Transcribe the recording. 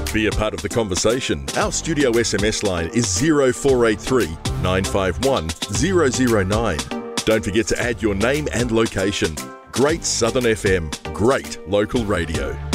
Be a part of the conversation. Our studio SMS line is 0483 951 009. Don't forget to add your name and location. Great Southern FM, great local radio.